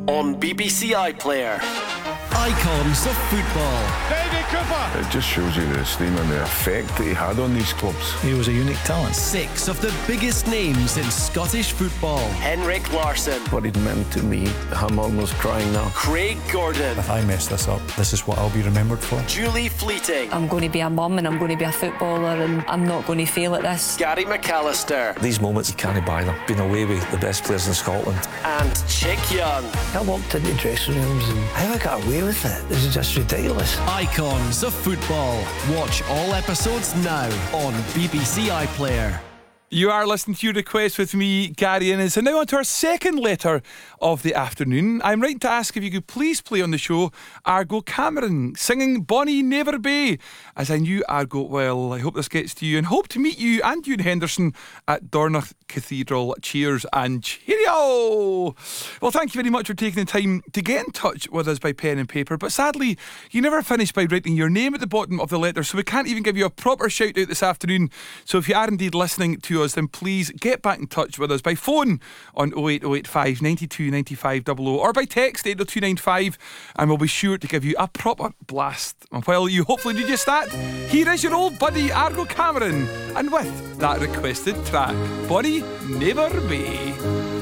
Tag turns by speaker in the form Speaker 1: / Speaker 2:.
Speaker 1: on BBC iPlayer.
Speaker 2: Icons of football.
Speaker 3: David Cooper.
Speaker 4: It just shows you the esteem and the effect that he had on these clubs.
Speaker 5: He was a unique talent.
Speaker 2: 6 of the biggest names in Scottish football.
Speaker 1: Henrik Larsson.
Speaker 6: What it meant to me, I'm almost crying now.
Speaker 1: Craig Gordon.
Speaker 5: If I mess this up, this is what I'll be remembered for.
Speaker 1: Julie Fleeting.
Speaker 7: I'm going to be a mum and I'm going to be a footballer and I'm not going to fail at this.
Speaker 1: Gary McAllister.
Speaker 8: These moments, you can't buy them. Been away with the best players in Scotland.
Speaker 1: And Chick Young.
Speaker 6: I walked into dressing rooms and how I got away with it. This is just ridiculous.
Speaker 2: Icons of football. Watch all episodes now on BBC iPlayer.
Speaker 3: You are listening to Your Request with me, Gary Innes. And now on to our second letter of the afternoon. I'm right to ask if you could please play on the show Argo Cameron singing Bonnie Never Bay. As I knew Argo well, I hope this gets to you and hope to meet you and Ewan Henderson at Dornoch Cathedral. Cheers and cheerio! Well, thank you very much for taking the time to get in touch with us by pen and paper, but sadly you never finished by writing your name at the bottom of the letter, so we can't even give you a proper shout out this afternoon. So if you are indeed listening to us, then please get back in touch with us by phone on 08085 92 95 00 or by text 80295 and we'll be sure to give you a proper blast. And while you hopefully do just that, here is your old buddy Argo Cameron, and with that requested track, Bonnie Never Bay.